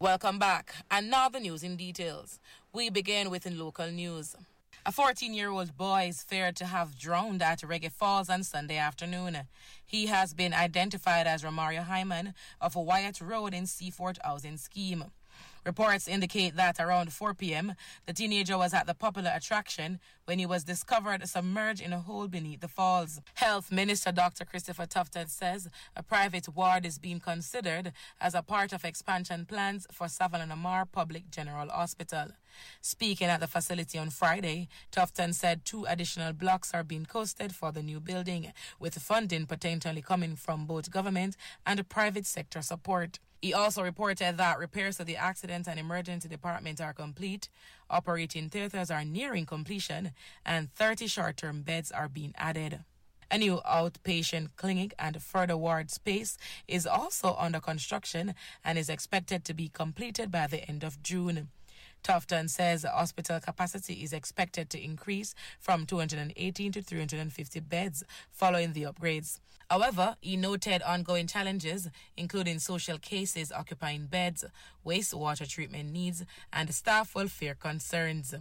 Welcome back. And now the news in details. We begin with in local news. A 14-year-old boy is feared to have drowned at Reggae Falls on Sunday afternoon. He has been identified as Romario Hyman of Wyatt Road in Seafort Housing Scheme. Reports indicate that around 4 p.m., the teenager was at the popular attraction when he was discovered submerged in a hole beneath the falls. Health Minister Dr. Christopher Tufton says a private ward is being considered as a part of expansion plans for Savannah-Lamar Public General Hospital. Speaking at the facility on Friday, Tufton said 2 additional blocks are being costed for the new building, with funding potentially coming from both government and private sector support. He also reported that repairs to the accident and emergency department are complete, operating theatres are nearing completion, and 30 short-term beds are being added. A new outpatient clinic and further ward space is also under construction and is expected to be completed by the end of June. Tufton says the hospital capacity is expected to increase from 218 to 350 beds following the upgrades. However, he noted ongoing challenges, including social cases occupying beds, wastewater treatment needs, and staff welfare concerns.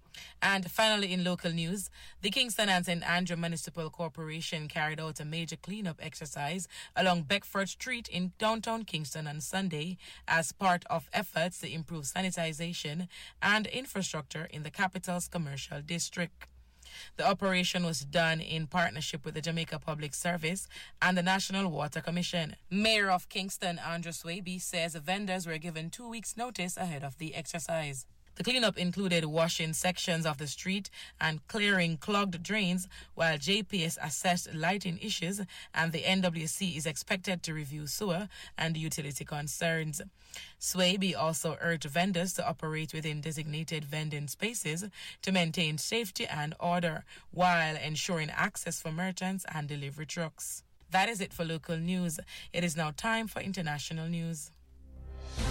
And finally, in local news, the Kingston and St. Andrew Municipal Corporation carried out a major cleanup exercise along Beckford Street in downtown Kingston on Sunday as part of efforts to improve sanitization and infrastructure in the capital's commercial district. The operation was done in partnership with the Jamaica Public Service and the National Water Commission. Mayor of Kingston, Andrew Swaby, says vendors were given 2 weeks' notice ahead of the exercise. The cleanup included washing sections of the street and clearing clogged drains, while JPS assessed lighting issues, and the NWC is expected to review sewer and utility concerns. Swaby also urged vendors to operate within designated vending spaces to maintain safety and order, while ensuring access for merchants and delivery trucks. That is it for local news. It is now time for international news.